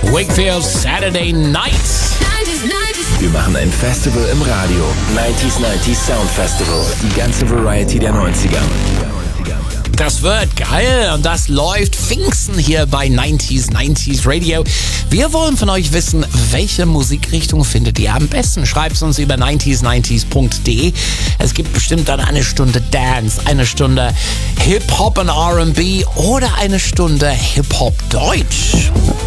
Wakefield Saturday Night. Wir machen ein Festival im Radio. 90s Sound Festival. Die ganze Variety der 90er. Das wird geil und das läuft Pfingsten hier bei 90s Radio. Wir wollen von euch wissen, welche Musikrichtung findet ihr am besten? Schreibt uns über 90s90s.de. Es gibt bestimmt dann eine Stunde Dance, eine Stunde Hip-Hop und R&B oder eine Stunde Hip-Hop Deutsch.